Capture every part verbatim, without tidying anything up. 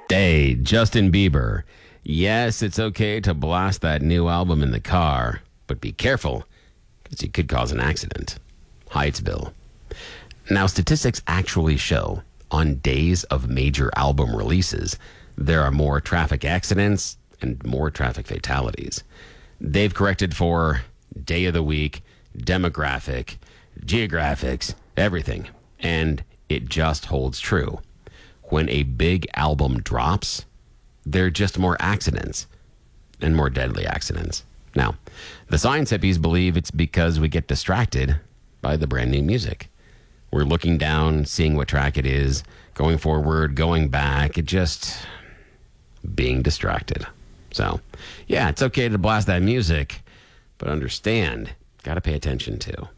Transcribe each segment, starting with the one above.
Hey, Justin Bieber. Yes, it's okay to blast that new album in the car, but be careful, because you could cause an accident. Hi, it's Bill. Now, statistics actually show on days of major album releases, there are more traffic accidents and more traffic fatalities. They've corrected for day of the week, demographic, geographics, everything. And it just holds true. When a big album drops, there are just more accidents and more deadly accidents. Now, the science hippies believe it's because we get distracted by the brand new music. We're looking down, seeing what track it is, going forward, going back, it just being distracted. So, yeah, it's okay to blast that music, but understand, got to pay attention too.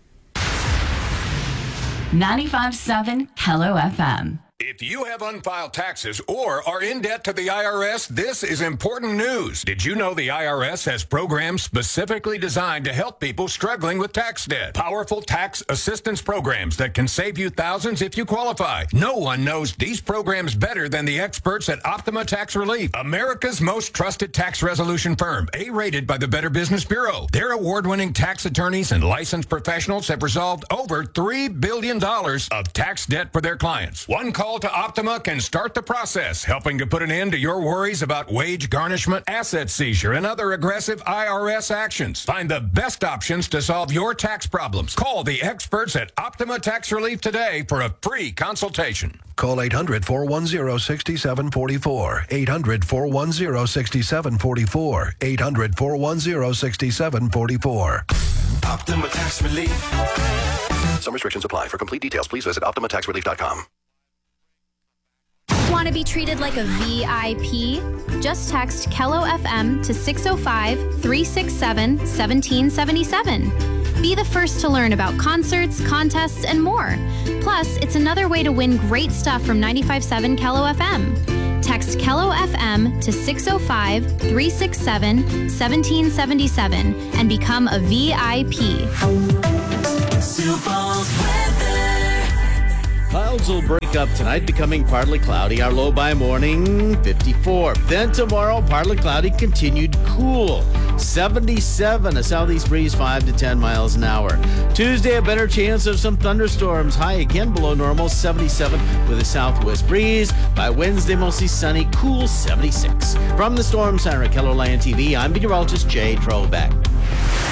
ninety-five point seven Hello F M. If you have unfiled taxes or are in debt to the I R S, this is important news. Did you know the I R S has programs specifically designed to help people struggling with tax debt? Powerful tax assistance programs that can save you thousands if you qualify. No one knows these programs better than the experts at Optima Tax Relief, America's most trusted tax resolution firm, A-rated by the Better Business Bureau. Their award-winning tax attorneys and licensed professionals have resolved over three billion dollars of tax debt for their clients. One call to Optima can start the process, helping to put an end to your worries about wage garnishment, asset seizure, and other aggressive I R S actions. Find the best options to solve your tax problems. Call the experts at Optima Tax Relief today for a free consultation. Call eight hundred, four one zero, six seven four four. eight hundred, four one zero, six seven four four. eight hundred, four one zero, six seven four four. Optima Tax Relief. Some restrictions apply. For complete details, please visit optima tax relief dot com. Want to be treated like a V I P? Just text Kello F M to six oh five, three six seven, one seven seven seven. Be the first to learn about concerts, contests, and more. Plus, it's another way to win great stuff from ninety-five point seven Kello F M. Text Kello F M to six oh five, three six seven, one seven seven seven and become a V I P. Sioux Falls weather. Clouds will break up tonight, becoming partly cloudy. Our low by morning, fifty-four. Then tomorrow, partly cloudy, continued cool. seventy-seven, a southeast breeze, five to ten miles an hour. Tuesday, a better chance of some thunderstorms. High again below normal, seventy-seven with a southwest breeze. By Wednesday, mostly sunny, cool, seventy-six. From the Storm Center at Keller Land T V, I'm meteorologist Jay Trobeck.